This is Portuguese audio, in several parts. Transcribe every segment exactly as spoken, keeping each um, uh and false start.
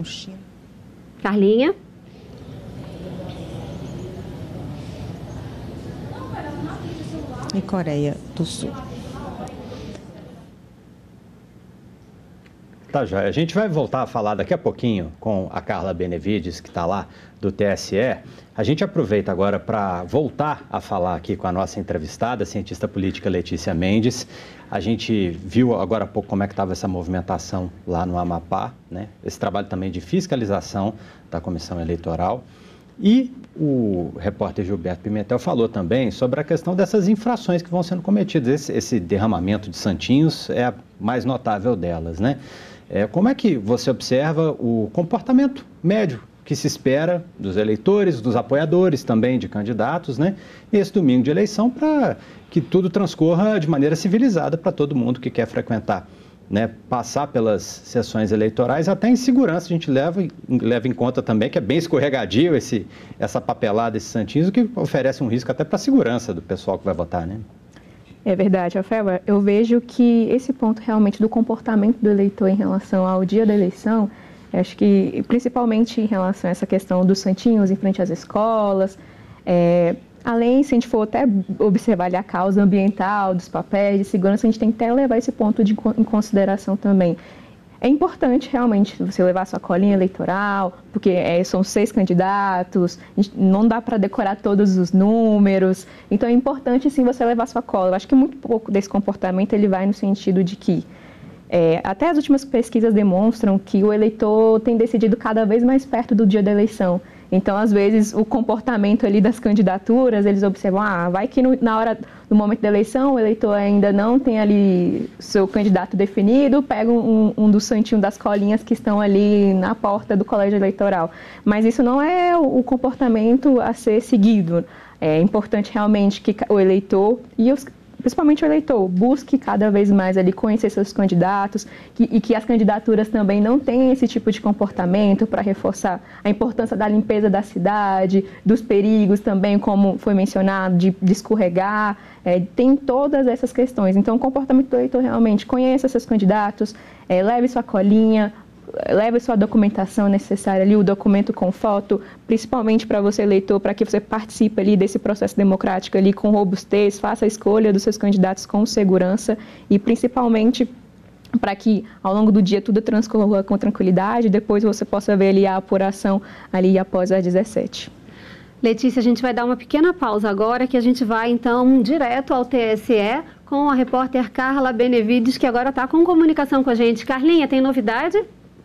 China. Carlinha? E Coreia do Sul. Tá, Joia. A gente vai voltar a falar daqui a pouquinho com a Carla Benevides, que está lá do T S E. A gente aproveita agora para voltar a falar aqui com a nossa entrevistada, a cientista política Letícia Mendes. A gente viu agora há pouco como é que estava essa movimentação lá no Amapá, né? Esse trabalho também de fiscalização da Comissão Eleitoral. E o repórter Gilberto Pimentel falou também sobre a questão dessas infrações que vão sendo cometidas. Esse, esse derramamento de santinhos é a mais notável delas, né? É, como é que você observa o comportamento médio que se espera dos eleitores, dos apoiadores também de candidatos, né? Esse domingo de eleição, para que tudo transcorra de maneira civilizada para todo mundo que quer frequentar, né? Passar pelas sessões eleitorais até em segurança. A gente leva, leva em conta também que é bem escorregadio esse, essa papelada, esse santinhos, o que oferece um risco até para a segurança do pessoal que vai votar, né? É verdade, Rafael. Eu vejo que esse ponto realmente do comportamento do eleitor em relação ao dia da eleição, acho que principalmente em relação a essa questão dos santinhos em frente às escolas, é, além, se a gente for até observar ali a causa ambiental, dos papéis de segurança, a gente tem que até levar esse ponto de, em consideração também. É importante realmente você levar sua colinha eleitoral, porque é, são seis candidatos, não dá para decorar todos os números, então é importante sim você levar sua cola. Eu acho que muito pouco desse comportamento ele vai no sentido de que é, até as últimas pesquisas demonstram que o eleitor tem decidido cada vez mais perto do dia da eleição. Então, às vezes, o comportamento ali das candidaturas, eles observam, ah, vai que no, na hora, no momento da eleição, o eleitor ainda não tem ali seu candidato definido, pega um, um dos santinhos das colinhas que estão ali na porta do colégio eleitoral. Mas isso não é o comportamento a ser seguido. É importante realmente que o eleitor e os principalmente o eleitor, busque cada vez mais ali conhecer seus candidatos que, e que as candidaturas também não tenham esse tipo de comportamento para reforçar a importância da limpeza da cidade, dos perigos também, como foi mencionado, de, de escorregar, é, tem todas essas questões. Então, o comportamento do eleitor realmente, conheça seus candidatos, é, leve sua colinha, leve sua documentação necessária ali, o documento com foto, principalmente para você eleitor, para que você participe ali desse processo democrático ali com robustez, faça a escolha dos seus candidatos com segurança e principalmente para que ao longo do dia tudo transcorra com tranquilidade, depois você possa ver ali a apuração ali após as dezessete. Letícia, a gente vai dar uma pequena pausa agora, que a gente vai então direto ao T S E com a repórter Carla Benevides, que agora está com comunicação com a gente. Carlinha, tem novidade?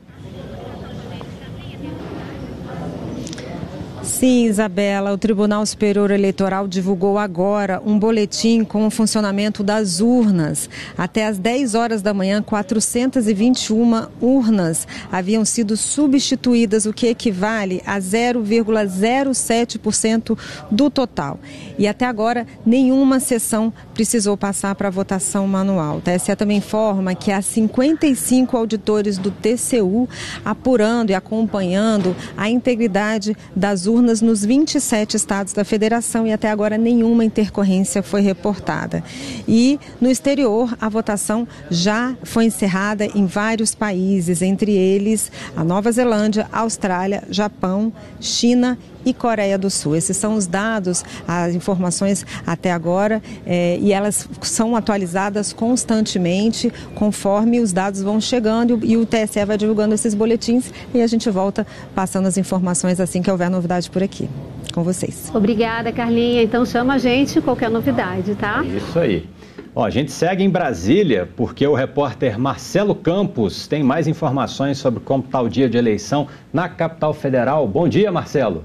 Sim, Isabela, o Tribunal Superior Eleitoral divulgou agora um boletim com o funcionamento das urnas. Até às dez horas da manhã, quatrocentas e vinte e uma urnas haviam sido substituídas, o que equivale a zero vírgula zero sete por cento do total. E até agora, nenhuma sessão precisou passar para votação manual. O T S E também informa que há cinquenta e cinco auditores do T C U apurando e acompanhando a integridade das urnas nos vinte e sete estados da federação e até agora nenhuma intercorrência foi reportada. E no exterior, a votação já foi encerrada em vários países, entre eles a Nova Zelândia, Austrália, Japão, China e Coreia do Sul. Esses são os dados, as informações até agora, é, e elas são atualizadas constantemente conforme os dados vão chegando e o T S E vai divulgando esses boletins e a gente volta passando as informações assim que houver novidade por aqui. Com vocês. Obrigada, Carlinha. Então chama a gente qualquer novidade, tá? Isso aí. Ó, a gente segue em Brasília porque o repórter Marcelo Campos tem mais informações sobre como está o dia de eleição na capital federal. Bom dia, Marcelo.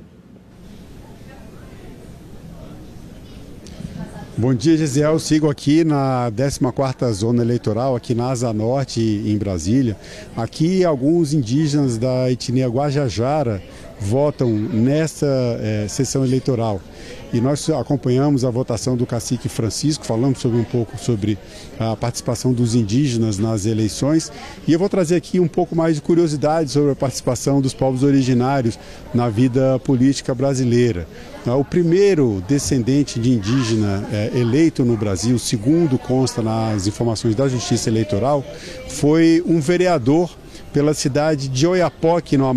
Bom dia, Gisele. Sigo aqui na décima quarta Zona Eleitoral, aqui na Asa Norte, em Brasília. Aqui, alguns indígenas da etnia Guajajara votam nesta é, sessão eleitoral. E nós acompanhamos a votação do cacique Francisco, falamos sobre um pouco sobre a participação dos indígenas nas eleições. E eu vou trazer aqui um pouco mais de curiosidade sobre a participação dos povos originários na vida política brasileira. O primeiro descendente de indígena é, eleito no Brasil, segundo consta nas informações da Justiça Eleitoral, foi um vereador pela cidade de Oiapoque, no